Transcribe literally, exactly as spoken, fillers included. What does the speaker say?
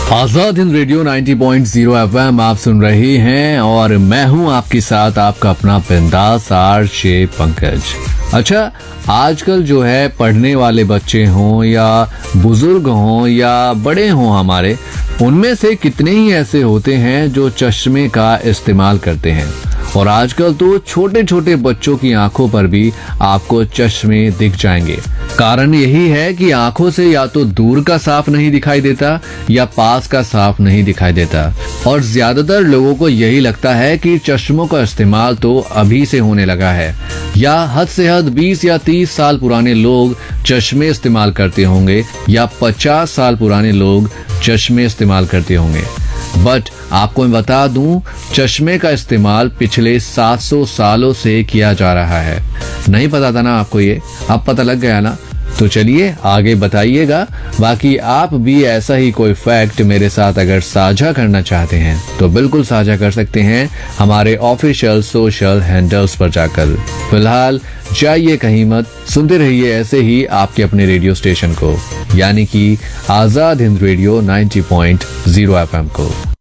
Azad Hind radio नब्बे point zero FM आप सुन रहे हैं और मैं हूं आपके साथ आपका अपना बिंदास आरजे पंकज। अच्छा, आजकल जो है पढ़ने वाले बच्चे हों या बुजुर्ग हों या बड़े हों हमारे, उनमें से कितने ही ऐसे होते हैं जो चश्मे का इस्तेमाल करते हैं। और आजकल तो छोटे छोटे बच्चों की आंखों पर भी आपको चश्मे दिख जाएंगे। कारण यही है कि आंखों से या तो दूर का साफ नहीं दिखाई देता या पास का साफ नहीं दिखाई देता। और ज्यादातर लोगों को यही लगता है कि चश्मों का इस्तेमाल तो अभी से होने लगा है, या हद से हद बीस या तीस साल पुराने लोग चश्मे इस्तेमाल करते होंगे या पचास साल पुराने लोग चश्मे इस्तेमाल करते होंगे। बट आपको मैं बता दूं, चश्मे का इस्तेमाल पिछले सात सौ सालों से किया जा रहा है। नहीं पता था ना आपको ये? अब पता लग गया ना? तो चलिए आगे बताइएगा। बाकी आप भी ऐसा ही कोई फैक्ट मेरे साथ अगर साझा करना चाहते हैं तो बिल्कुल साझा कर सकते हैं हमारे ऑफिशियल सोशल हैंडल्स पर जाकर। फिलहाल जाइए कहीं मत, सुनते रहिए ऐसे ही आपके अपने रेडियो स्टेशन को, यानी कि आजाद हिंद रेडियो नब्बे पॉइंट ज़ीरो एफएम को।